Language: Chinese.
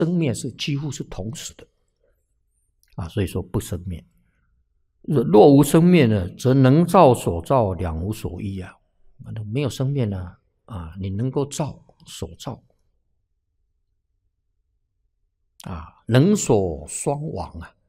生灭是几乎是同时的啊，所以说不生灭。若无生灭呢，则能造所造两无所依啊。没有生灭呢啊，你能够造所造啊，能所双亡啊。